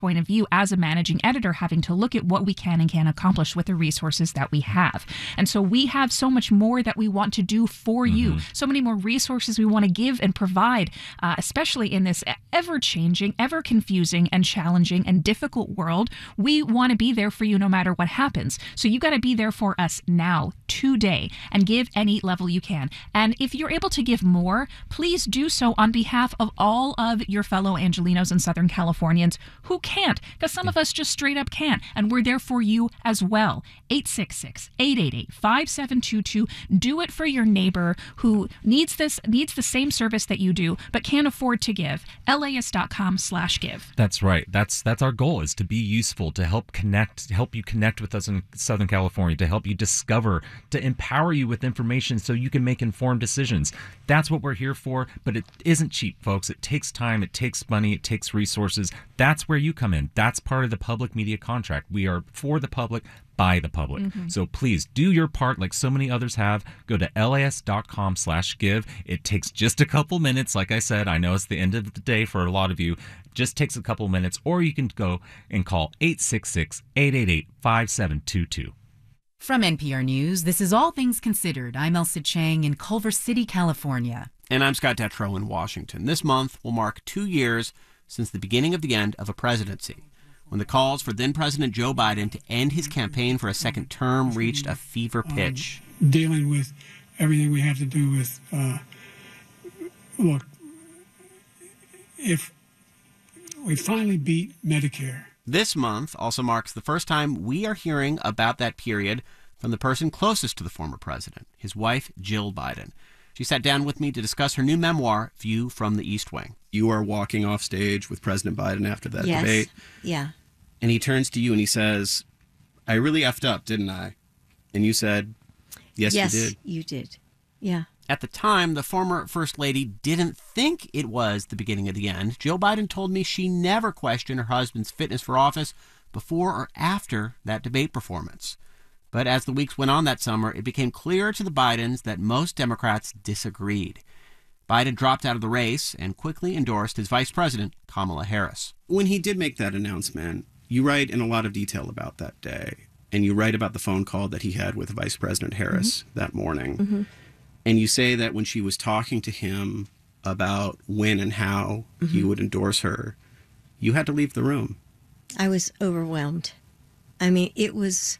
point of view as a managing editor, having to look at what we can and can't accomplish with the resources that we have. And so we have so much more that we want to do for you, so many more resources we want to give and provide, especially in this ever-changing, ever-confusing and challenging and difficult world. We want to be there for you no matter what happens. So you got to be there for us now, today, and give any level you can. And if you're able to give more, please do so on behalf of all of your fellow Angelenos and Southern Californians who can't, because some of us just straight up can't, and we're there for you as well. 866-888-5722. Do it for your neighbor who needs the same service that you do, but can't afford to give. LAist.com/give. That's right. That's our goal, is to be useful, to help you connect with us in Southern California, to help you discover, to empower you with information so you can make informed decisions. That's what we're here for, but it isn't cheap, folks. It takes time, it takes money, it takes resources. That's where you come in. That's part of the public media contract. We are for the public, by the public. So please do your part like so many others have. Go to LAist.com/give. It takes just a couple minutes. Like I said, I know it's the end of the day for a lot of you. Just takes a couple minutes, or you can go and call 866-888-5722. From NPR News, this is All Things Considered. I'm Elsa Chang in Culver City, California. And I'm Scott Detrow in Washington. This month will mark 2 years since the beginning of the end of a presidency, when the calls for then-President Joe Biden to end his campaign for a second term reached a fever pitch. Dealing with everything we have to do with, look, if we finally beat Medicare. This month also marks the first time we are hearing about that period from the person closest to the former president, his wife, Jill Biden. She sat down with me to discuss her new memoir, View from the East Wing. You are walking off stage with President Biden after that debate. Yeah. And he turns to you and he says, I really effed up, didn't I? And you said, yes, you did. Yes, you did. Yeah. At the time, the former First Lady didn't think it was the beginning of the end. Jill Biden told me she never questioned her husband's fitness for office before or after that debate performance. But as the weeks went on that summer, it became clear to the Bidens that most Democrats disagreed. Biden dropped out of the race and quickly endorsed his vice president, Kamala Harris. When he did make that announcement, you write in a lot of detail about that day, and you write about the phone call that he had with Vice President Harris that morning. And you say that when she was talking to him about when and how he would endorse her, you had to leave the room. I was overwhelmed. I mean, it was,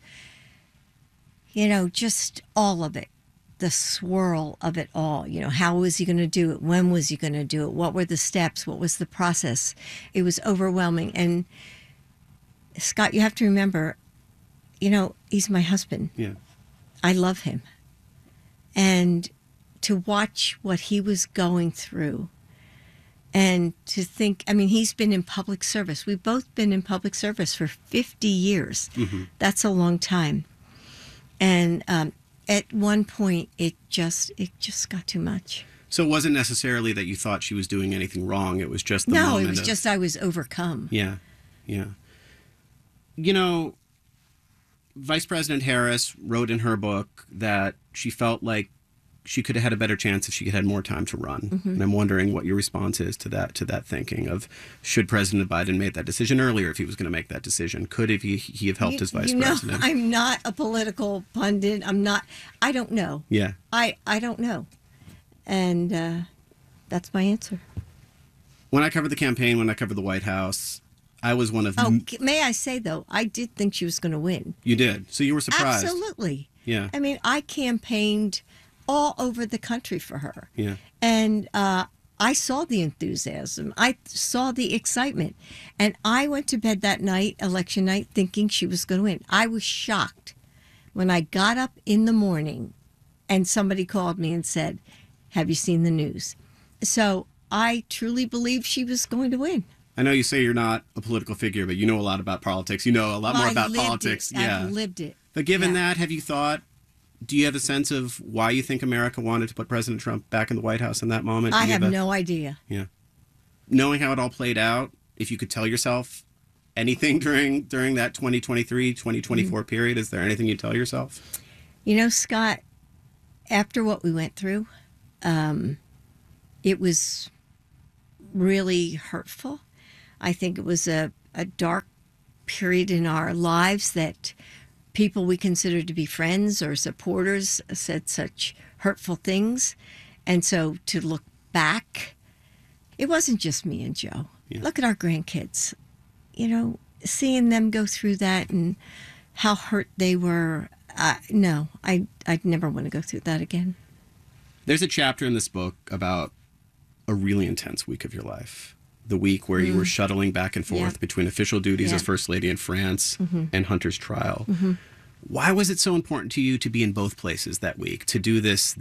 just all of it, the swirl of it all. How was he going to do it? When was he going to do it? What were the steps? What was the process? It was overwhelming. And Scott, you have to remember, he's my husband. Yeah. I love him. And to watch what he was going through and to think, he's been in public service. We've both been in public service for 50 years. That's a long time. And at one point, it just got too much. So it wasn't necessarily that you thought she was doing anything wrong. It was just the moment. No, it was just I was overcome. Yeah. Vice President Harris wrote in her book that she felt like she could have had a better chance if she had had more time to run. And I'm wondering what your response is to that thinking of, should President Biden made that decision earlier if he was going to make that decision? Could he have helped as vice president? I'm not a political pundit. I don't know. Yeah. I don't know. And that's my answer. When I covered the campaign, when I covered the White House, I was one of... may I say, though, I did think she was going to win. You did? So you were surprised? Absolutely. Yeah. I campaigned all over the country for her. Yeah. And I saw the enthusiasm. I saw the excitement. And I went to bed that night, election night, thinking she was going to win. I was shocked when I got up in the morning and somebody called me and said, have you seen the news? So I truly believed she was going to win. I know you say you're not a political figure, but you know a lot about politics. You know a lot more about politics. Yeah. I've lived it. But given that, do you have a sense of why you think America wanted to put President Trump back in the White House in that moment? I have no idea. Yeah. Knowing how it all played out, if you could tell yourself anything during that 2023, 2024 period, is there anything you'd tell yourself? Scott, after what we went through, it was really hurtful. I think it was a a dark period in our lives that people we considered to be friends or supporters said such hurtful things. And so to look back, it wasn't just me and Joe. Yeah. Look at our grandkids, seeing them go through that and how hurt they were. No, I'd never want to go through that again. There's a chapter in this book about a really intense week of your life. The week where you were shuttling back and forth between official duties as First Lady in France and Hunter's trial. Why was it so important to you to be in both places that week, to do this?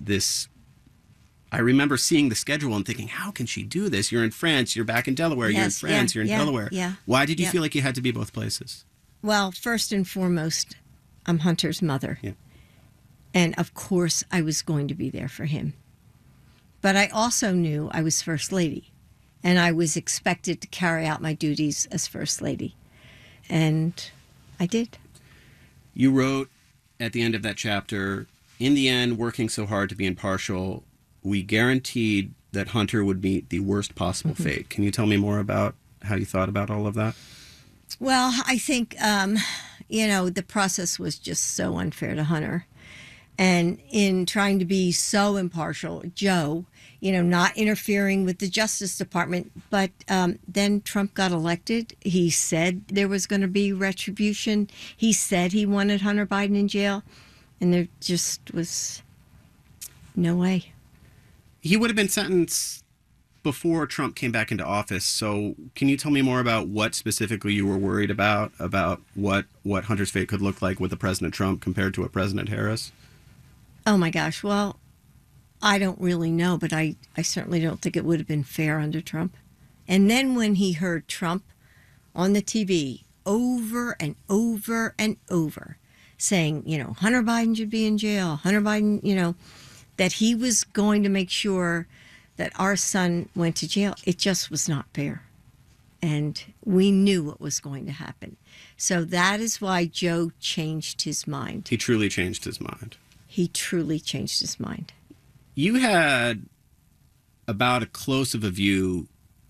I remember seeing the schedule and thinking, how can she do this? You're in France, you're back in Delaware, you're in France, you're in Delaware. Yeah. Why did you feel like you had to be both places? Well, first and foremost, I'm Hunter's mother. Yeah. And of course, I was going to be there for him. But I also knew I was First Lady, and I was expected to carry out my duties as First Lady. And I did. You wrote at the end of that chapter, in the end, working so hard to be impartial, we guaranteed that Hunter would meet the worst possible fate. Can you tell me more about how you thought about all of that? Well, I think, the process was just so unfair to Hunter. And in trying to be so impartial, Joe, not interfering with the Justice Department. But then Trump got elected. He said there was going to be retribution. He said he wanted Hunter Biden in jail. And there just was no way. He would have been sentenced before Trump came back into office. So can you tell me more about what specifically you were worried about what Hunter's fate could look like with a President Trump compared to a President Harris? Oh, my gosh. Well, I don't really know, but I certainly don't think it would have been fair under Trump. And then when he heard Trump on the TV over and over and over saying, Hunter Biden should be in jail, Hunter Biden, that he was going to make sure that our son went to jail, it just was not fair. And we knew what was going to happen. So that is why Joe changed his mind. He truly changed his mind. He truly changed his mind. You had about as close of a view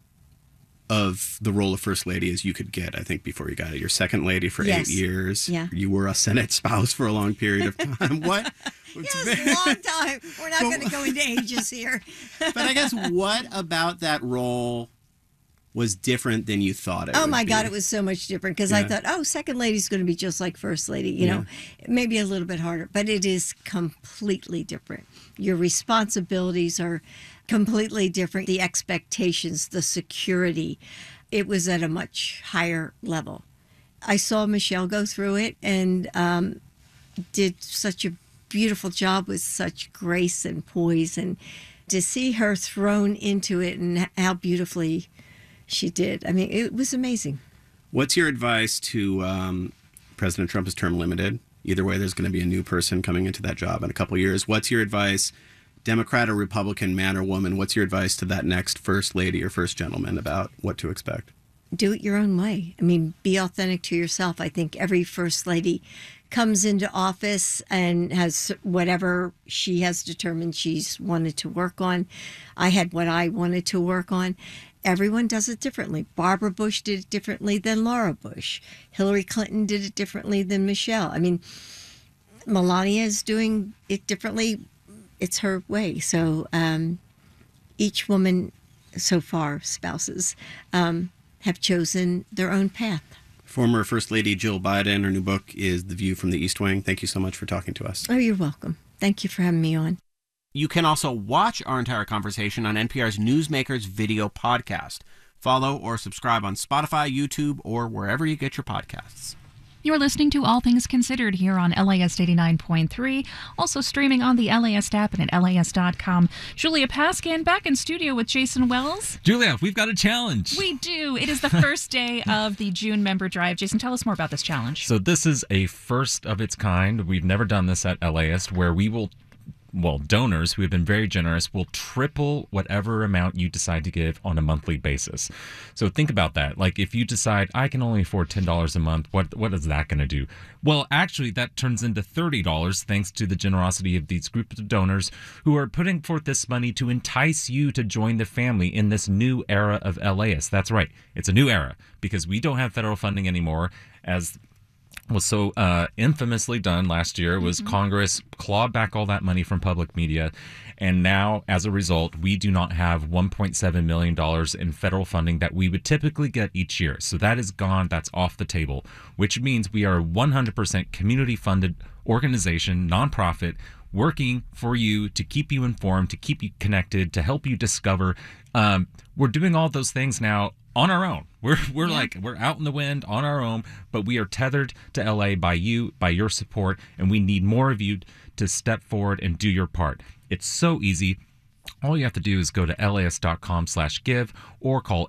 of the role of First Lady as you could get, I think, before you got it. You're Second Lady for 8 years. Yeah. You were a Senate spouse for a long period of time. What? Yes, a long time. We're not going to go into ages here. But I guess what about that role was different than you thought it would Oh, my be? God, it was so much different because I thought, Second Lady's going to be just like First Lady, you know, maybe a little bit harder, but it is completely different. Your responsibilities are completely different. The expectations, the security, it was at a much higher level. I saw Michelle go through it and did such a beautiful job with such grace and poise, and to see her thrown into it and how beautifully she did. I mean, it was amazing. What's your advice to President Trump is term limited? Either way, there's going to be a new person coming into that job in a couple of years. What's your advice, Democrat or Republican, man or woman? What's your advice to that next First Lady or First Gentleman about what to expect? Do it your own way. I mean, be authentic to yourself. I think every First Lady comes into office and has whatever she has determined she's wanted to work on. I had what I wanted to work on. Everyone does it differently. Barbara Bush did it differently than Laura Bush. Hillary Clinton did it differently than Michelle. I mean, Melania is doing it differently. It's her way. So each woman so far, spouses, have chosen their own path. Former First Lady Jill Biden, her new book is The View from the East Wing. Thank you so much for talking to us. Oh, you're welcome. Thank you for having me on. You can also watch our entire conversation on NPR's Newsmakers video podcast. Follow or subscribe on Spotify, YouTube, or wherever you get your podcasts. You're listening to All Things Considered here on LAS 89.3, also streaming on the LAS app and at LAS.com. Julia Paskin back in studio with Jason Wells. Julia, we've got a challenge. We do. It is the first day of the June member drive. Jason, tell us more about this challenge. So this is a first of its kind. We've never done this at LAS, where we will donors who have been very generous will triple whatever amount you decide to give on a monthly basis. So think about that. Like if you decide I can only afford $10 a month, what is that going to do? Well, actually, that turns into $30 thanks to the generosity of these groups of donors who are putting forth this money to entice you to join the family in this new era of LAist. That's right. It's a new era because we don't have federal funding anymore, as was so infamously done last year. Was Congress clawed back all that money from public media, and now as a result we do not have $1.7 million in federal funding that we would typically get each year. So that is gone. That's off the table, which means we are a 100% community funded organization, nonprofit, working for you to keep you informed, to keep you connected, to help you discover. We're doing all those things now on our own. We're like, we're out in the wind on our own, but we are tethered to LA by you, by your support, and we need more of you to step forward and do your part. It's so easy. All you have to do is go to laist.com/give or call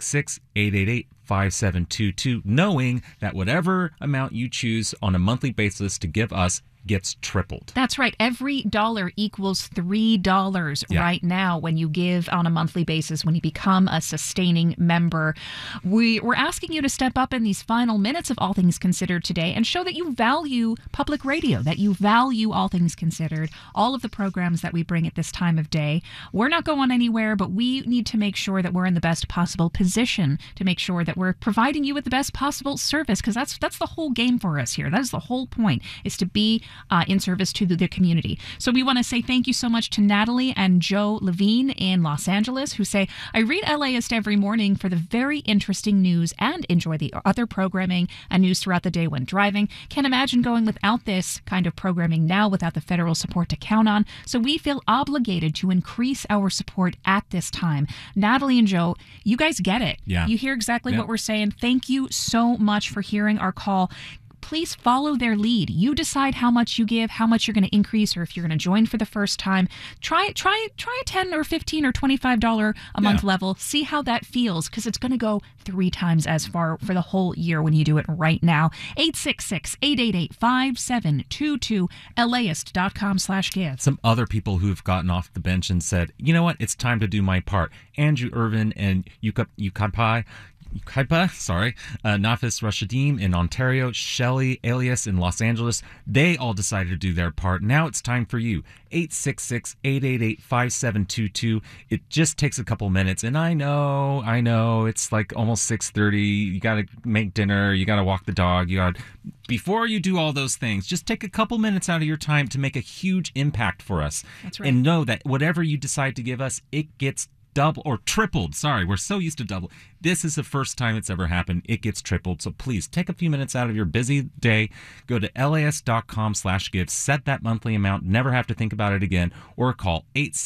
866-888-5722, knowing that whatever amount you choose on a monthly basis to give us gets tripled. That's right. Every dollar equals $3 right now when you give on a monthly basis, when you become a sustaining member. We're asking you to step up in these final minutes of All Things Considered today and show that you value public radio, that you value All Things Considered, all of the programs that we bring at this time of day. We're not going anywhere, but we need to make sure that we're in the best possible position to make sure that we're providing you with the best possible service, because that's the whole game for us here. That is the whole point, is to be in service to the community. So we want to say thank you so much to Natalie and Joe Levine in Los Angeles, who say, I read LAist every morning for the very interesting news and enjoy the other programming and news throughout the day when driving. Can't imagine going without this kind of programming now without the federal support to count on. So we feel obligated to increase our support at this time. Natalie and Joe, you guys get it. Yeah. You hear exactly what we're saying. Thank you so much for hearing our call. Please follow their lead. You decide how much you give, how much you're going to increase, or if you're going to join for the first time. Try a $10 or $15 or $25 a month level. See how that feels, because it's going to go 3 times as far for the whole year when you do it right now. 866-888-5722, laist.com/give. Some other people who have gotten off the bench and said, you know what, it's time to do my part. Andrew Irvin and Nafis Rashadim in Ontario, Shelley Elias in Los Angeles, they all decided to do their part. Now it's time for you. 866-888-5722. It just takes a couple minutes. And I know, it's like almost 6:30. You got to make dinner. You got to walk the dog. Before you do all those things, just take a couple minutes out of your time to make a huge impact for us. That's right. And know that whatever you decide to give us, it gets double or tripled. Sorry, we're so used to double. This is the first time it's ever happened. It gets tripled. So please take a few minutes out of your busy day. Go to laist.com/give. Set that monthly amount. Never have to think about it again. Or call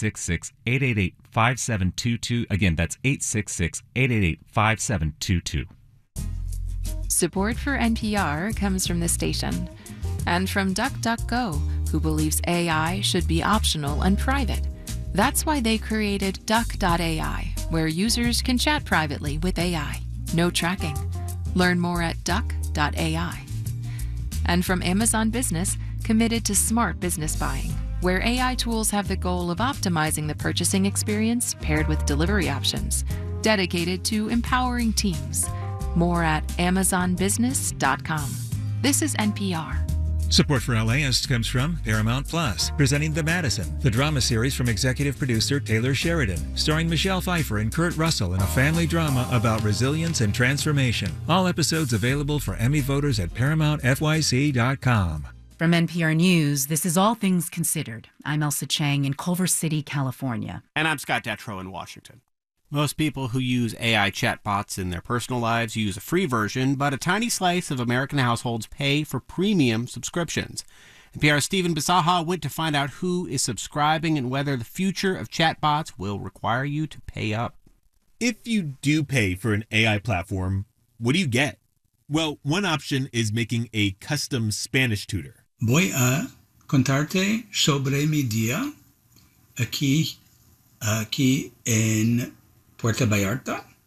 866-888-5722. Again, that's 866-888-5722. Support for NPR comes from the station and from DuckDuckGo, who believes AI should be optional and private. That's why they created Duck.ai, where users can chat privately with AI. No tracking. Learn more at Duck.ai. And from Amazon Business, committed to smart business buying, where AI tools have the goal of optimizing the purchasing experience paired with delivery options, dedicated to empowering teams. More at AmazonBusiness.com. This is NPR. Support for LAist comes from Paramount Plus, presenting The Madison, the drama series from executive producer Taylor Sheridan, starring Michelle Pfeiffer and Kurt Russell in a family drama about resilience and transformation. All episodes available for Emmy voters at ParamountFYC.com. From NPR News, this is All Things Considered. I'm Elsa Chang in Culver City, California. And I'm Scott Detrow in Washington. Most people who use AI chatbots in their personal lives use a free version, but a tiny slice of American households pay for premium subscriptions. NPR's Stephen Bisaha went to find out who is subscribing and whether the future of chatbots will require you to pay up. If you do pay for an AI platform, what do you get? Well, one option is making a custom Spanish tutor. Voy a contarte sobre mi día aquí en Puerto Vallarta.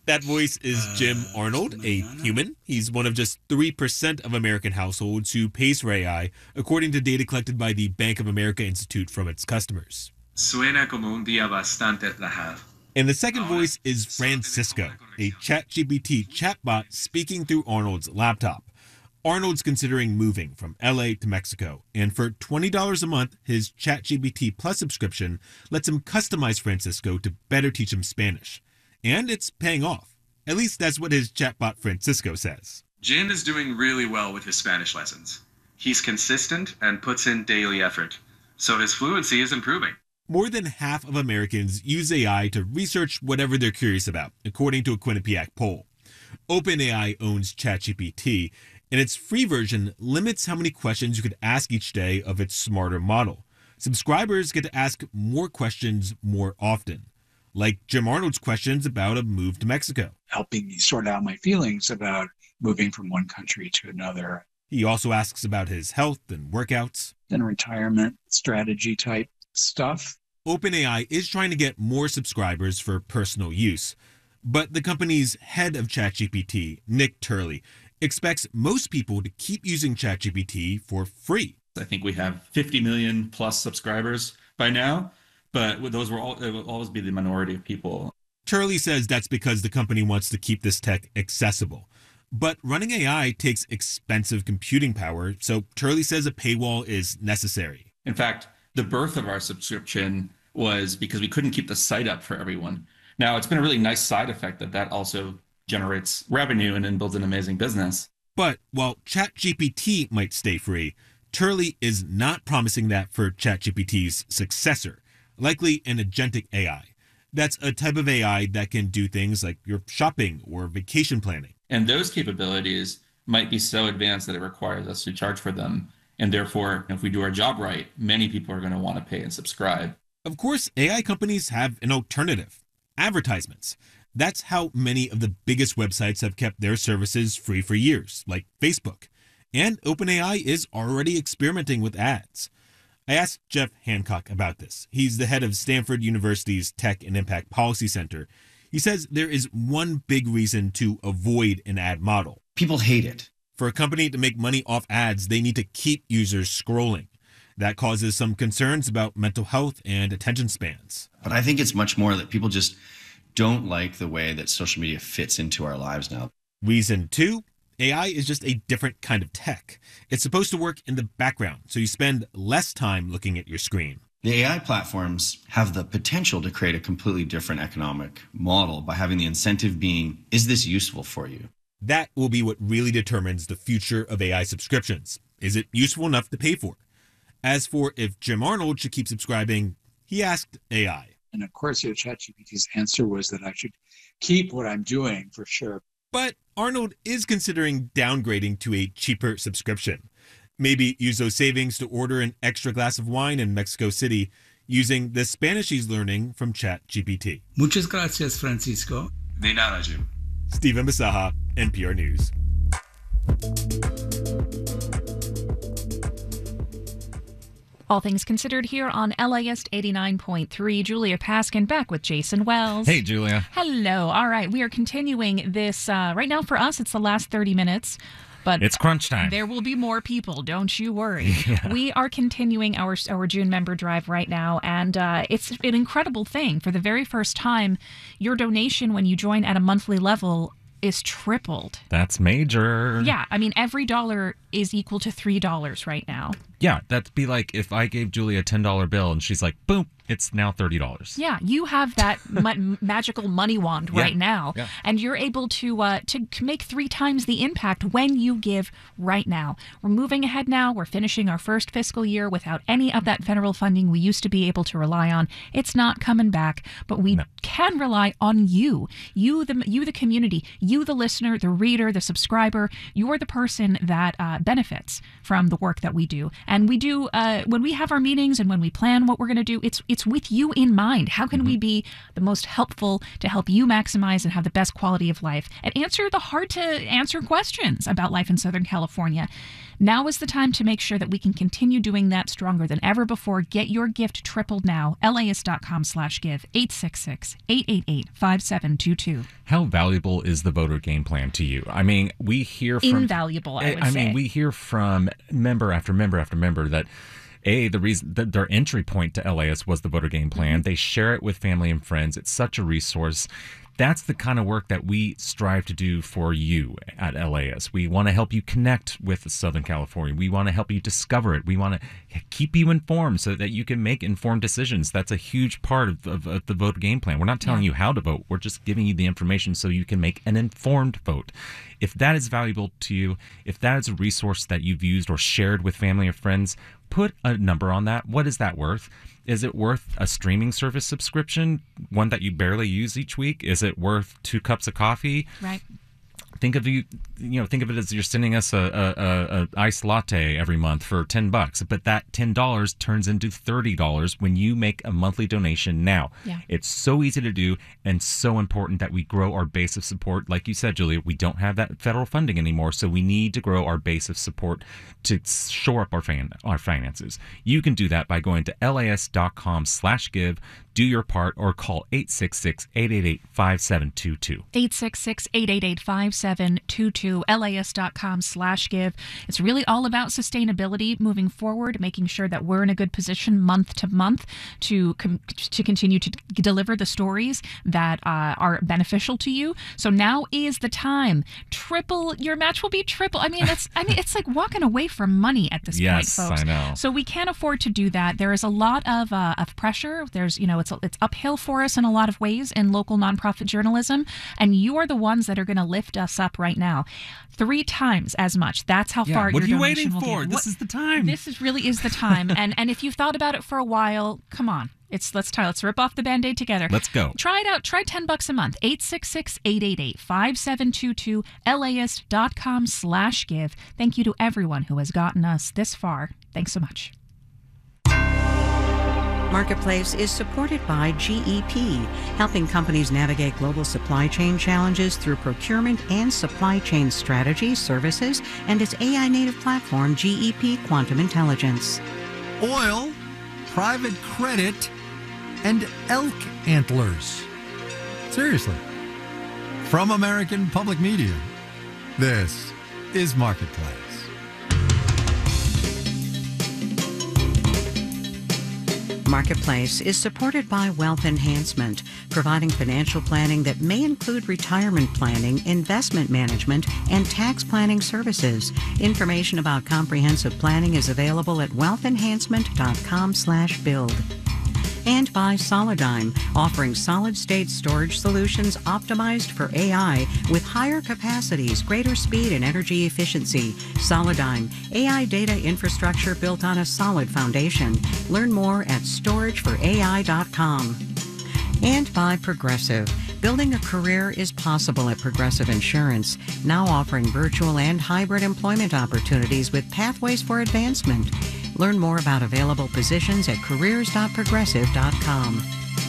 That voice is Jim Arnold, a human. He's one of just 3% of American households who pays for AI, according to data collected by the Bank of America Institute from its customers. Suena como un día bastante relajado. And the second voice is Francisco, a ChatGPT chatbot speaking through Arnold's laptop. Arnold's considering moving from LA to Mexico, and for $20 a month, his ChatGPT Plus subscription lets him customize Francisco to better teach him Spanish. And it's paying off. At least that's what his chatbot Francisco says. Jin is doing really well with his Spanish lessons. He's consistent and puts in daily effort, so his fluency is improving. More than half of Americans use AI to research whatever they're curious about, according to a Quinnipiac poll. OpenAI owns ChatGPT, and its free version limits how many questions you could ask each day of its smarter model. Subscribers get to ask more questions more often, like Jim Arnold's questions about a move to Mexico. Helping me sort out my feelings about moving from one country to another. He also asks about his health and workouts. And retirement strategy type stuff. OpenAI is trying to get more subscribers for personal use, but the company's head of ChatGPT, Nick Turley, expects most people to keep using ChatGPT for free. I think we have 50 million plus subscribers by now, but those it will always be the minority of people. Turley says that's because the company wants to keep this tech accessible. But running AI takes expensive computing power, so Turley says a paywall is necessary. In fact, the birth of our subscription was because we couldn't keep the site up for everyone. Now, it's been a really nice side effect that also generates revenue and then builds an amazing business. But while ChatGPT might stay free, Turley is not promising that for ChatGPT's successor, likely an agentic AI. That's a type of AI that can do things like your shopping or vacation planning. And those capabilities might be so advanced that it requires us to charge for them. And therefore, if we do our job right, many people are going to want to pay and subscribe. Of course, AI companies have an alternative: advertisements. That's how many of the biggest websites have kept their services free for years, like Facebook. And OpenAI is already experimenting with ads. I asked Jeff Hancock about this. He's the head of Stanford University's Tech and Impact Policy Center. He says there is one big reason to avoid an ad model. People hate it. For a company to make money off ads, they need to keep users scrolling. That causes some concerns about mental health and attention spans. But I think it's much more that people just don't like the way that social media fits into our lives now. Reason 2, AI is just a different kind of tech. It's supposed to work in the background, so you spend less time looking at your screen. The AI platforms have the potential to create a completely different economic model by having the incentive being, is this useful for you? That will be what really determines the future of AI subscriptions. Is it useful enough to pay for? As for if Jim Arnold should keep subscribing, he asked AI. And of course, ChatGPT's answer was that I should keep what I'm doing for sure. But Arnold is considering downgrading to a cheaper subscription. Maybe use those savings to order an extra glass of wine in Mexico City using the Spanish he's learning from ChatGPT. Muchas gracias, Francisco. De nada, Jim. Stephen Masaha, NPR News. All things considered here on LAist 89.3. Julia Paskin back with Jason Wells. Hey, Julia. Hello. All right. We are continuing this. Right now for us, it's the last 30 minutes. But it's crunch time. There will be more people. Don't you worry. Yeah. We are continuing our June member drive right now. And it's an incredible thing. For the very first time, your donation when you join at a monthly level is tripled. That's major. Yeah. I mean, every dollar is equal to $3 right now. Yeah. That'd be like if I gave Julia a $10 bill and she's like, boom, it's now $30. Yeah. You have that magical money wand right now. Yeah. And you're able to make 3 times the impact when you give right now. We're moving ahead now. We're finishing our first fiscal year without any of that federal funding we used to be able to rely on. It's not coming back, but we can rely on you. You, the community, you, the listener, the reader, the subscriber. You're the person that benefits from the work that we do. And we do, when we have our meetings and when we plan what we're going to do, it's with you in mind. How can we be the most helpful to help you maximize and have the best quality of life and answer the hard to answer questions about life in Southern California? Now is the time to make sure that we can continue doing that stronger than ever before. Get your gift tripled now. LAist.com/give. 866-888-5722. How valuable is the voter game plan to you? I mean, we hear from... Invaluable, I would say. I mean, we hear from member after member after member that the reason that their entry point to LAist was the voter game plan. They share it with family and friends. It's such a resource. That's the kind of work that we strive to do for you at LAist. We want to help you connect with Southern California. We want to help you discover it. We want to keep you informed so that you can make informed decisions. That's a huge part of the voter game plan. We're not telling you how to vote. We're just giving you the information so you can make an informed vote. If that is valuable to you, if that is a resource that you've used or shared with family or friends, put a number on that. What is that worth? Is it worth a streaming service subscription, one that you barely use each week? Is it worth 2 cups of coffee? Right. Think of it as you're sending us a iced latte every month for $10, but that $10 turns into $30 when you make a monthly donation now. Yeah. It's so easy to do and so important that we grow our base of support. Like you said, Julia, we don't have that federal funding anymore, so we need to grow our base of support to shore up our finances. You can do that by going to LAist.com/give, do your part, or call 866-888-5722. 866-888-5722, LAist.com/give. It's really all about sustainability moving forward, making sure that we're in a good position month to month to continue to deliver the stories that are beneficial to you. So now is the time. Your match will be triple. I mean, it's like walking away from money at this point, folks. Yes, I know. So we can't afford to do that. There is a lot of pressure. There's, it's uphill for us in a lot of ways in local nonprofit journalism, and you are the ones that are going to lift us up right now. 3 times as much. That's how far your donation will get. What are you waiting for? This is the time. This really is the time. and if you've thought about it for a while, come on. Let's rip off the Band-Aid together. Let's go. Try it out. Try $10 a month. 866-888-5722, LAist.com/give. Thank you to everyone who has gotten us this far. Thanks so much. Marketplace is supported by GEP, helping companies navigate global supply chain challenges through procurement and supply chain strategy, services, and its AI-native platform, GEP Quantum Intelligence. Oil, private credit, and elk antlers. Seriously. From American Public Media, this is Marketplace. Marketplace is supported by Wealth Enhancement, providing financial planning that may include retirement planning, investment management, and tax planning services. Information about comprehensive planning is available at wealthenhancement.com/build. And by Solidigm, offering solid-state storage solutions optimized for AI with higher capacities, greater speed, and energy efficiency. Solidigm, AI data infrastructure built on a solid foundation. Learn more at storageforai.com. And by Progressive. Building a career is possible at Progressive Insurance, now offering virtual and hybrid employment opportunities with pathways for advancement. Learn more about available positions at careers.progressive.com.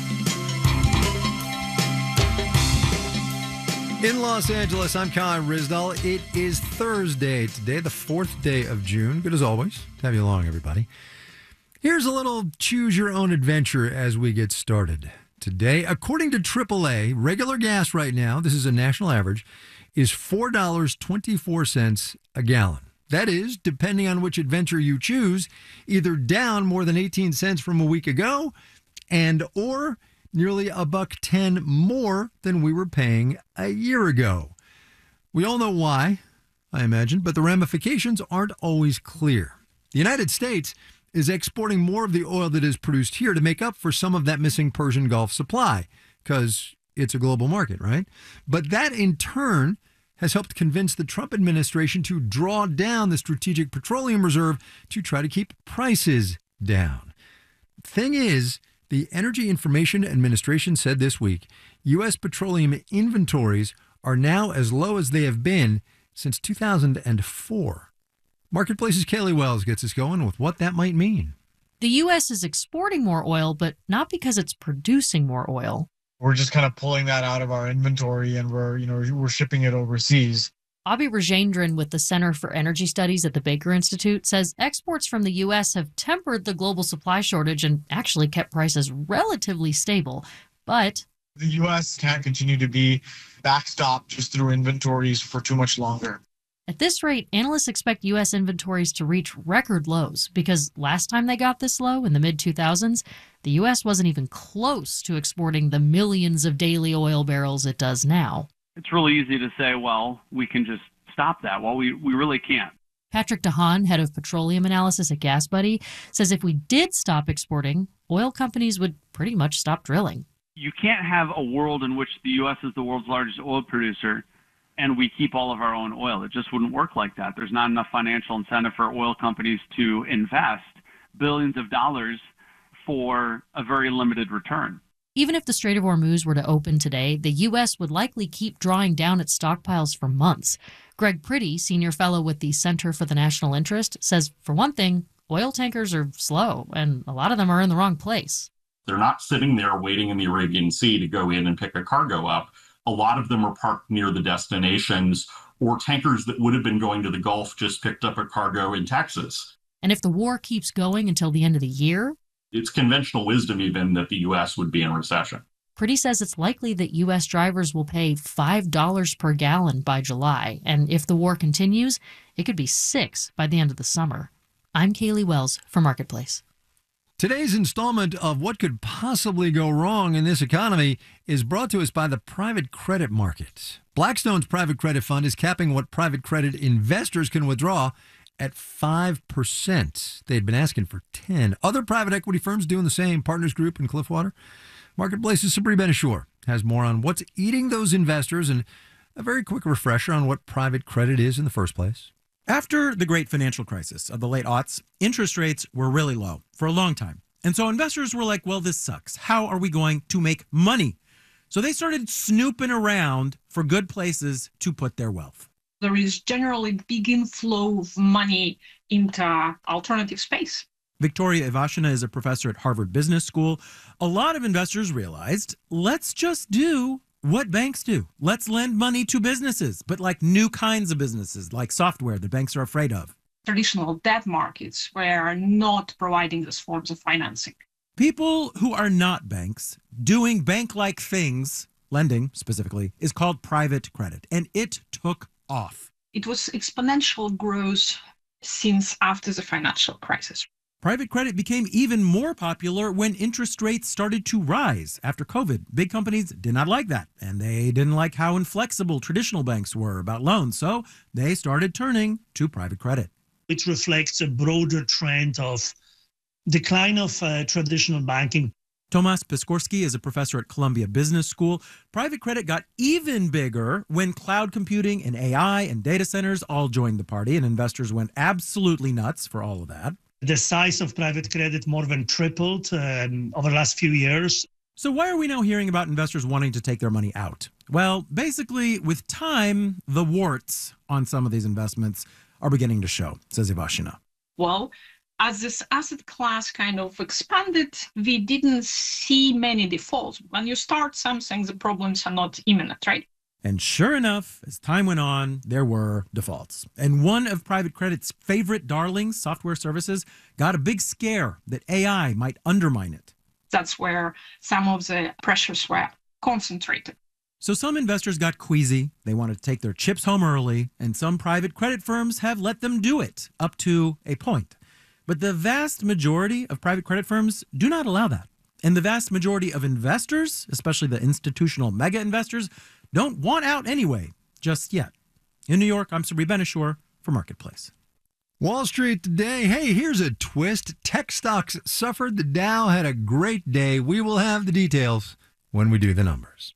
In Los Angeles, I'm Kai Ryssdal. It is Thursday today, the 4th day of June. Good as always to have you along, everybody. Here's a little choose your own adventure as we get started. Today, according to AAA, regular gas right now, this is a national average, is $4.24 a gallon. That is, depending on which adventure you choose, either down more than 18 cents from a week ago and or nearly $1.10 more than we were paying a year ago. We all know why, I imagine, but the ramifications aren't always clear. The United States is exporting more of the oil that is produced here to make up for some of that missing Persian Gulf supply, because it's a global market, right? But that in turn has helped convince the Trump administration to draw down the Strategic Petroleum Reserve to try to keep prices down. Thing is, the Energy Information Administration said this week, U.S. petroleum inventories are now as low as they have been since 2004. Marketplace's Kaylee Wells gets us going with what that might mean. The U.S. is exporting more oil, but not because it's producing more oil. We're just kind of pulling that out of our inventory and we're shipping it overseas. Abhi Rajendran with the Center for Energy Studies at the Baker Institute says exports from the U.S. have tempered the global supply shortage and actually kept prices relatively stable. But the U.S. can't continue to be backstopped just through inventories for too much longer. At this rate, analysts expect U.S. inventories to reach record lows because last time they got this low in the mid-2000s, the U.S. wasn't even close to exporting the millions of daily oil barrels it does now. It's really easy to say, well, we can just stop that. Well, we really can't. Patrick DeHaan, head of petroleum analysis at GasBuddy, says if we did stop exporting, oil companies would pretty much stop drilling. You can't have a world in which the U.S. is the world's largest oil producer and we keep all of our own oil. It just wouldn't work like that. There's not enough financial incentive for oil companies to invest billions of dollars for a very limited return. Even if the Strait of Hormuz were to open today, the U.S. would likely keep drawing down its stockpiles for months. Greg Priddy, senior fellow with the Center for the National Interest, says, for one thing, oil tankers are slow, and a lot of them are in the wrong place. They're not sitting there waiting in the Arabian Sea to go in and pick a cargo up. A lot of them are parked near the destinations, or tankers that would have been going to the Gulf just picked up a cargo in Texas. And if the war keeps going until the end of the year, it's conventional wisdom even that the U.S. would be in recession. Priddy says it's likely that U.S. drivers will pay $5 per gallon by July, and if the war continues, it could be $6 by the end of the summer. I'm Kaylee Wells for Marketplace. Today's installment of What Could Possibly Go Wrong in This Economy is brought to us by the private credit market. Blackstone's private credit fund is capping what private credit investors can withdraw at 5%. They'd been asking for 10%. Other private equity firms doing the same, Partners Group and Cliffwater. Marketplace's Sabri Ben-Achour has more on what's eating those investors and a very quick refresher on what private credit is in the first place. After the great financial crisis of the late aughts, interest rates were really low for a long time. And so investors were like, well, this sucks. How are we going to make money? So they started snooping around for good places to put their wealth. There is generally big inflow of money into alternative space. Victoria Ivashina is a professor at Harvard Business School. A lot of investors realized, let's just do what banks do. Let's lend money to businesses, but like new kinds of businesses, like software that banks are afraid of. Traditional debt markets were not providing these forms of financing. People who are not banks doing bank-like things, lending specifically, is called private credit, and it took off. It was exponential growth since after the financial crisis. Private credit became even more popular when interest rates started to rise after COVID. Big companies did not like that, and they didn't like how inflexible traditional banks were about loans, so they started turning to private credit. It reflects a broader trend of decline of traditional banking. Tomas Piskorski is a professor at Columbia Business School. Private credit got even bigger when cloud computing and AI and data centers all joined the party, and investors went absolutely nuts for all of that. The size of private credit more than tripled over the last few years. So why are we now hearing about investors wanting to take their money out? Well, basically, with time, the warts on some of these investments are beginning to show, says Ivashina. Well, as this asset class kind of expanded, we didn't see many defaults. When you start something, the problems are not imminent, right? And sure enough, as time went on, there were defaults. And one of private credit's favorite darlings, software services, got a big scare that AI might undermine it. That's where some of the pressures were concentrated. So some investors got queasy. They wanted to take their chips home early, and some private credit firms have let them do it up to a point. But the vast majority of private credit firms do not allow that. And the vast majority of investors, especially the institutional mega investors, don't want out anyway, just yet. In New York, I'm Sabri Ben-Achour for Marketplace. Wall Street today. Hey, here's a twist. Tech stocks suffered. The Dow had a great day. We will have the details when we do the numbers.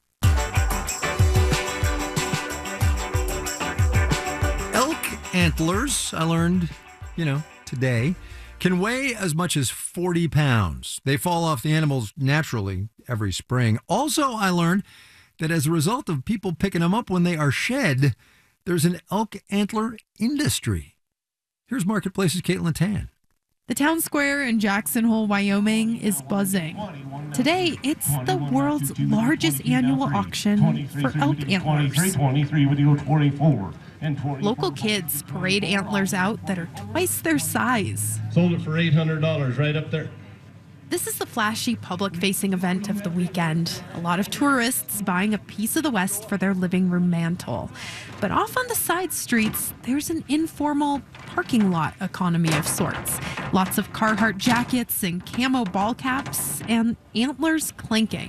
Elk antlers, I learned, today, can weigh as much as 40 pounds. They fall off the animals naturally every spring. Also, I learned that as a result of people picking them up when they are shed, there's an elk antler industry. Here's Marketplace's Caitlin Tan. The town square in Jackson Hole, Wyoming is buzzing. Today, it's the world's largest annual auction for elk antlers. 23 with you 24. Local kids parade antlers out that are twice their size. Sold it for $800 right up there. This is the flashy public-facing event of the weekend. A lot of tourists buying a piece of the West for their living room mantle. But off on the side streets, there's an informal parking lot economy of sorts. Lots of Carhartt jackets and camo ball caps and antlers clanking.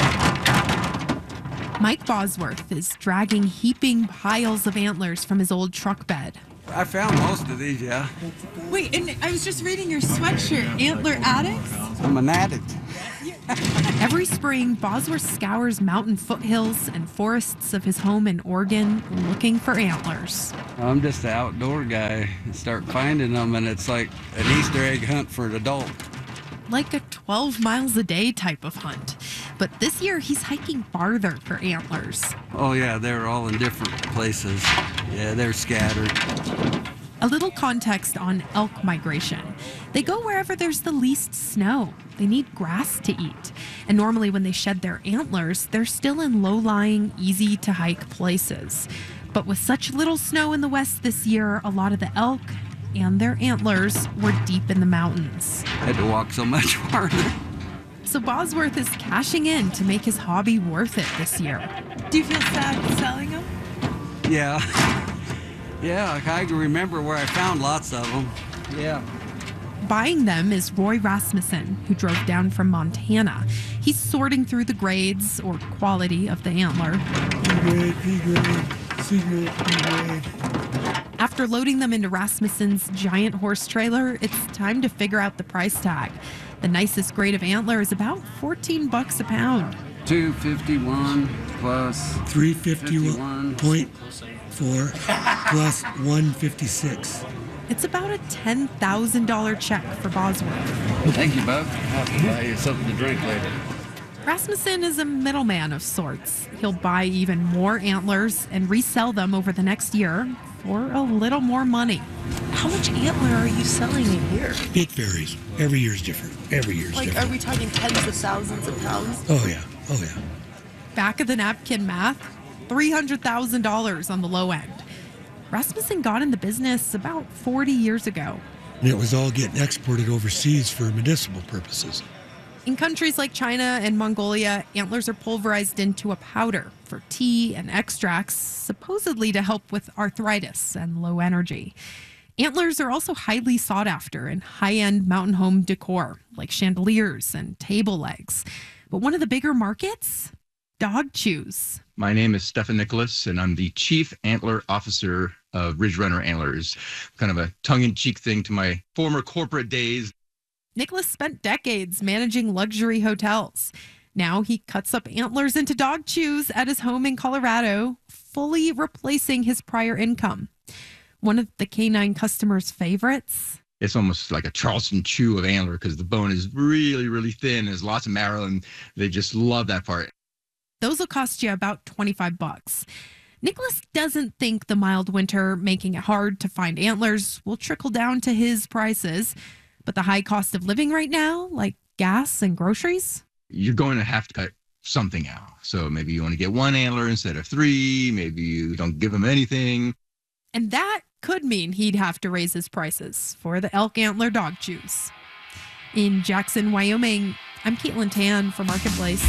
Mike Bosworth is dragging heaping piles of antlers from his old truck bed. I found most of these, yeah. Wait, and I was just reading your sweatshirt, Antler Addicts? I'm an addict. Every spring, Bosworth scours mountain foothills and forests of his home in Oregon looking for antlers. I'm just an outdoor guy. I start finding them, and it's like an Easter egg hunt for an adult. Like a 12 miles a day type of hunt. But this year, he's hiking farther for antlers. Oh, yeah, they're all in different places. Yeah, they're scattered. A little context on elk migration. They go wherever there's the least snow. They need grass to eat. And normally when they shed their antlers, they're still in low-lying, easy-to-hike places. But with such little snow in the West this year, a lot of the elk and their antlers were deep in the mountains. Had to walk so much farther. So Bosworth is cashing in to make his hobby worth it this year. Do you feel sad selling them? Yeah. Yeah, I can remember where I found lots of them. Yeah. Buying them is Roy Rasmussen, who drove down from Montana. He's sorting through the grades or quality of the antler. B-grade, B-grade, C-grade, B-grade. After loading them into Rasmussen's giant horse trailer, it's time to figure out the price tag. The nicest grade of antler is about $14 a pound. $251 plus $351.4 plus $156. It's about a $10,000 check for Bosworth. Thank you, Bob. I'll have to buy you something to drink later. Rasmussen is a middleman of sorts. He'll buy even more antlers and resell them over the next year for a little more money. How much antler are you selling a year? It varies. Every year is different. Every year is different. different. Are we talking tens of thousands of pounds? Oh, yeah. Oh, yeah. Back of the napkin math, $300,000 on the low end. Rasmussen got in the business about 40 years ago. And it was all getting exported overseas for medicinal purposes. In countries like China and Mongolia, antlers are pulverized into a powder for tea and extracts, supposedly to help with arthritis and low energy. Antlers are also highly sought after in high-end mountain home decor, like chandeliers and table legs. But one of the bigger markets? Dog chews. My name is Stefan Nicholas, and I'm the Chief Antler Officer of Ridge Runner Antlers. Kind of a tongue-in-cheek thing to my former corporate days. Nicholas spent decades managing luxury hotels. Now he cuts up antlers into dog chews at his home in Colorado, fully replacing his prior income. One of the canine customers' favorites. It's almost like a Charleston chew of antler because the bone is really, really thin. There's lots of marrow, and they just love that part. Those will cost you about $25. Nicholas doesn't think the mild winter making it hard to find antlers will trickle down to his prices. But the high cost of living right now, like gas and groceries? You're going to have to cut something out. So maybe you want to get one antler instead of three. Maybe you don't give them anything. And that could mean he'd have to raise his prices for the elk antler dog chews. In Jackson, Wyoming, I'm Caitlin Tan for Marketplace.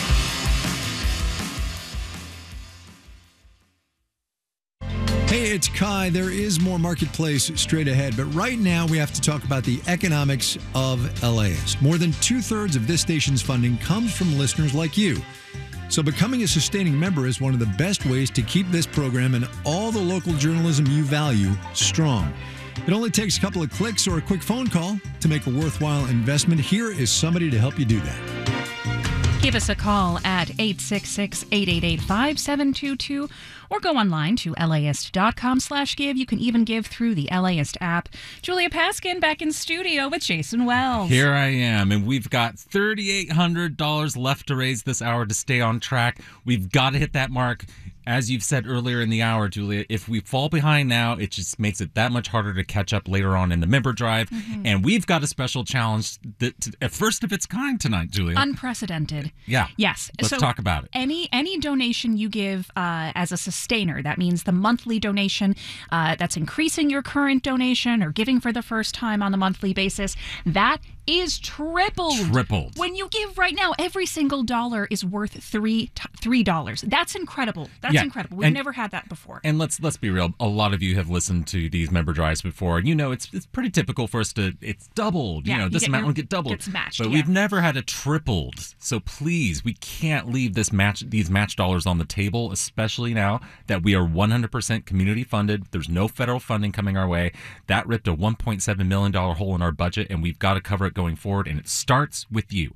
Hey, it's Kai. There is more Marketplace straight ahead, but right now we have to talk about the economics of LAist. More than 2/3 of this station's funding comes from listeners like you. So becoming a sustaining member is one of the best ways to keep this program and all the local journalism you value strong. It only takes a couple of clicks or a quick phone call to make a worthwhile investment. Here is somebody to help you do that. Give us a call at 866-888-5722 or go online to laist.com/give. You can even give through the LAist app. Julia Paskin back in studio with Jason Wells. Here I am, and we've got $3,800 left to raise this hour to stay on track. We've got to hit that mark. As you've said earlier in the hour, Julia, if we fall behind now, it just makes it that much harder to catch up later on in the member drive. Mhm. And we've got a special challenge, at first of its kind tonight, Julia. Unprecedented. Yeah. Yes. Let's talk about it. Any donation you give as a sustainer, that means the monthly donation that's increasing your current donation or giving for the first time on a monthly basis, that is tripled. Tripled. When you give right now, every single dollar is worth $3. That's incredible. That's incredible. We've never had that before. And let's be real. A lot of you have listened to these member drives before, and you know it's pretty typical for us to it's doubled. Yeah, you know, this amount will get doubled. Gets matched, but yeah. we've never had it tripled. So please, we can't leave these match dollars on the table, especially now that we are 100% community funded. There's no federal funding coming our way. That ripped a $1.7 million hole in our budget, and we've got to cover it going forward, and it starts with you.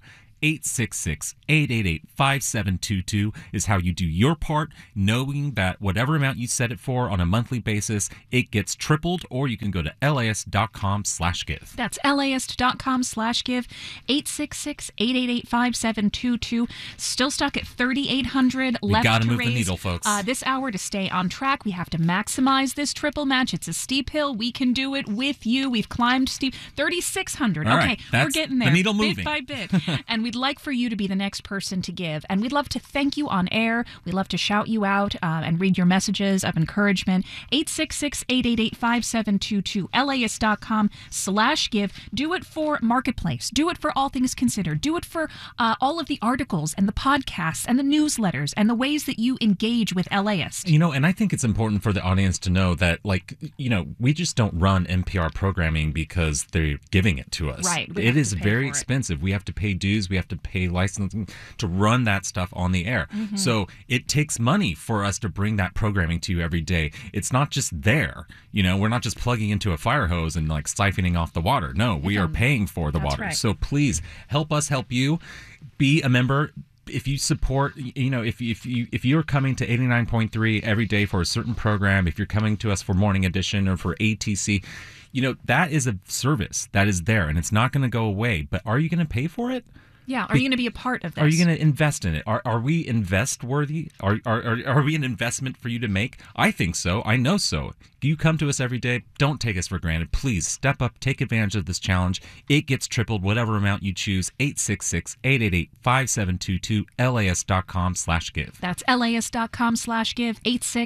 866-888-5722 is how you do your part, knowing that whatever amount you set it for on a monthly basis, it gets tripled, or you can go to LAist.com/give. That's LAist.com/give, 866-888-5722. Still stuck at 3,800 We left gotta to move the raise needle, folks. this hour to stay on track. We have to maximize this triple match. It's a steep hill. We can do it with you. We've climbed steep. 3,600. All Okay, right, we're that's getting the there. needle bit moving. by bit. And we'd like for you to be the next person to give. And we'd love to thank you on air. We'd love to shout you out and read your messages of encouragement. 866-888-5722, LAist.com/give. Do it for Marketplace. Do it for All Things Considered. Do it for all of the articles and the podcasts and the newsletters and the ways that you engage with LAist. You know, and I think it's important for the audience to know that, like, you know, we just don't run NPR programming because they're giving it to us. Right. It is very expensive. We have to pay dues. We have to pay licensing to run that stuff on the air. Mhm. So it takes money for us to bring that programming to you every day. It's not just there. You know, we're not just plugging into a fire hose and like siphoning off the water. No, we are paying for the That's water. right. So please help us help you. Be a member. If you support, you know, if you're coming to 89.3 every day for a certain program, if you're coming to us for Morning Edition or for ATC, you know, that is a service that is there and it's not going to go away. But are you going to pay for it? Yeah. Are you going to be a part of this? Are you going to invest in it? Are we invest worthy? Are we an investment for you to make? I think so. I know so. You come to us every day. Don't take us for granted. Please step up. Take advantage of this challenge. It gets tripled, whatever amount you choose. 866-888-5722, LAist.com/give. That's LAist.com/give,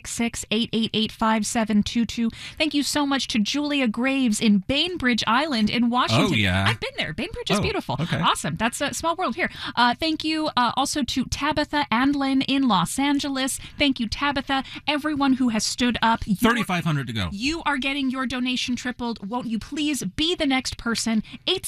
866-888-5722. Thank you so much to Julia Graves in Bainbridge Island in Washington. Oh, yeah. I've been there. Bainbridge is Oh, beautiful. okay. Awesome. That's a small world here. Thank you also to Tabitha Andlin in Los Angeles. Thank you, Tabitha. Everyone who has stood up. 3,500 to go. You are getting your donation tripled. Won't you please be the next person?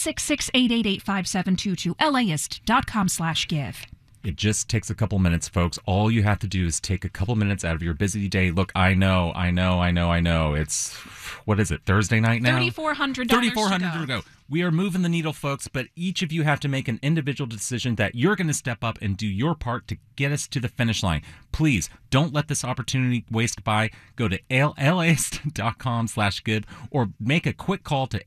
866-888-5722, LAist.com/give. It just takes a couple minutes, folks. All you have to do is take a couple minutes out of your busy day. Look, I know. It's, what is it, Thursday night now? $3,400 $3,400 to go. We are moving the needle, folks, but each of you have to make an individual decision that you're going to step up and do your part to get us to the finish line. Please don't let this opportunity waste by. Go to LAist.com/give or make a quick call to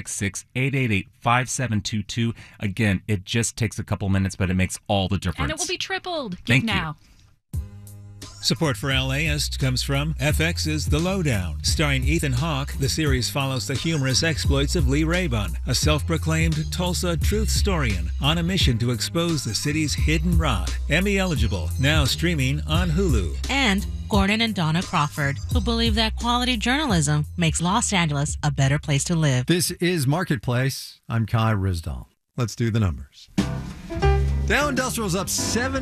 866-888-5722. Again, it just takes a couple minutes, but it makes all the difference. And it will be tripled. Give Thank you. now. Support for LAist comes from FX's The Lowdown. Starring Ethan Hawke, the series follows the humorous exploits of Lee Rayburn, a self-proclaimed Tulsa truth-storian on a mission to expose the city's hidden rot. Emmy eligible, now streaming on Hulu. And Gordon and Donna Crawford, who believe that quality journalism makes Los Angeles a better place to live. This is Marketplace. I'm Kai Risdall. Let's do the numbers. Dow Industrial's up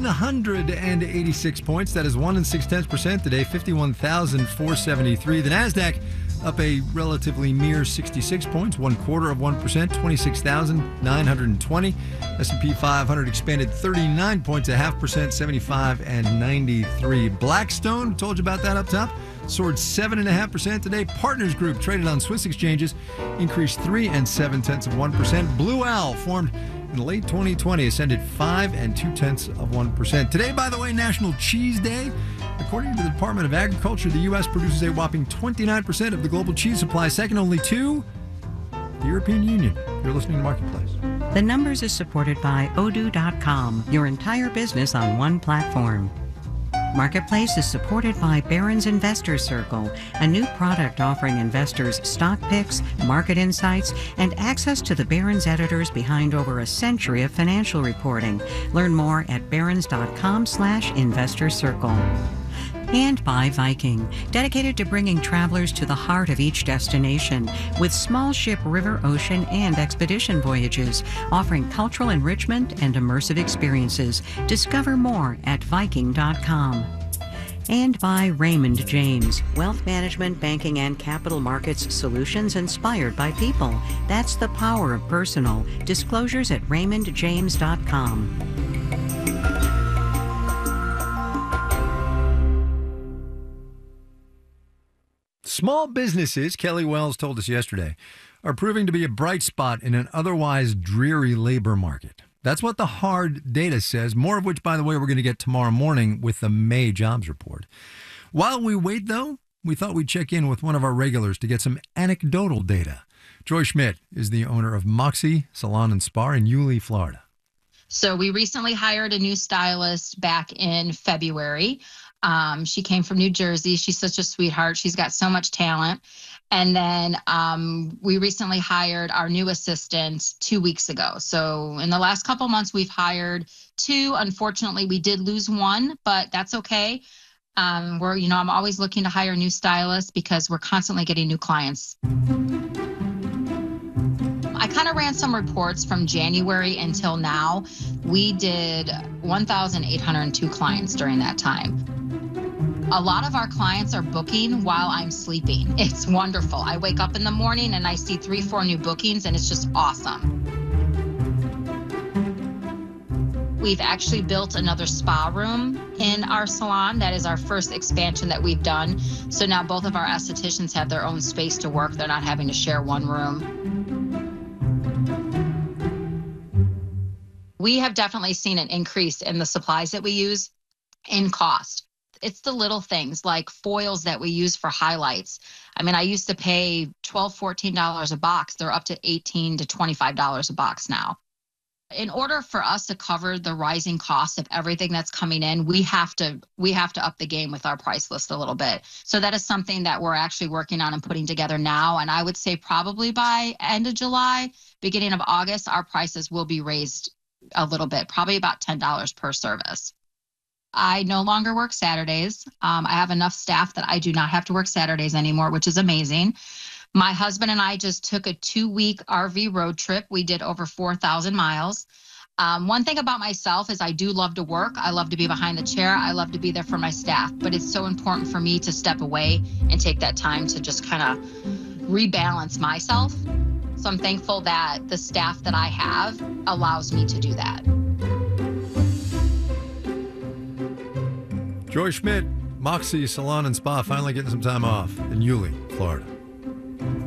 786 points. That is 1 6/10% today, 51,473. The NASDAQ up a relatively mere 66 points, 0.25%, 26,920. S&P 500 expanded 39 points, 0.5%, 75 and 93. Blackstone, told you about that up top, soared 7.5% today. Partners Group, traded on Swiss exchanges, increased 3 7/10%. Blue Owl, formed in late 2020, ascended 5 2/10%. Today, by the way, National Cheese Day. According to the Department of Agriculture, the U.S. produces a whopping 29% of the global cheese supply, second only to the European Union. You're listening to Marketplace. The Numbers is supported by Odoo.com, your entire business on one platform. Marketplace is supported by Barron's Investor Circle, a new product offering investors stock picks, market insights, and access to the Barron's editors behind over a century of financial reporting. Learn more at barrons.com/investor circle. And by Viking, dedicated to bringing travelers to the heart of each destination with small ship, river, ocean, and expedition voyages, offering cultural enrichment and immersive experiences. Discover more at Viking.com. And by Raymond James, wealth management, banking, and capital markets solutions inspired by people. That's the power of personal. Disclosures at RaymondJames.com. Small businesses, Kelly Wells told us yesterday, are proving to be a bright spot in an otherwise dreary labor market. That's what the hard data says, more of which, by the way, we're going to get tomorrow morning with the May jobs report. While we wait, though, we thought we'd check in with one of our regulars to get some anecdotal data. Joy Schmidt is the owner of Moxie Salon and Spa in Yulee, Florida. So we recently hired a new stylist back in February. She came from New Jersey. She's such a sweetheart. She's got so much talent. And then we recently hired our new assistant 2 weeks ago. So in the last couple months, we've hired 2. Unfortunately, we did lose 1, but that's okay. I'm always looking to hire new stylists because we're constantly getting new clients. I kind of ran some reports from January until now. We did 1,802 clients during that time. A lot of our clients are booking while I'm sleeping. It's wonderful. I wake up in the morning and I see 3-4 new bookings, and it's just awesome. We've actually built another spa room in our salon. That is our first expansion that we've done. So now both of our estheticians have their own space to work. They're not having to share one room. We have definitely seen an increase in the supplies that we use in cost. It's the little things like foils that we use for highlights. I mean, I used to pay $12, $14 a box. They're up to $18 to $25 a box now. In order for us to cover the rising cost of everything that's coming in, we have to up the game with our price list a little bit. So that is something that we're actually working on and putting together now. And I would say probably by end of July, beginning of August, our prices will be raised a little bit, probably about $10 per service. I no longer work Saturdays. I have enough staff that I do not have to work Saturdays anymore, which is amazing. My husband and I just took a 2-week RV road trip. We did over 4,000 miles. One thing about myself is I do love to work. I love to be behind the chair. I love to be there for my staff. But it's so important for me to step away and take that time to just kind of rebalance myself. So I'm thankful that the staff that I have allows me to do that. Joy Schmidt, Moxie Salon and Spa, finally getting some time off in Yulee, Florida.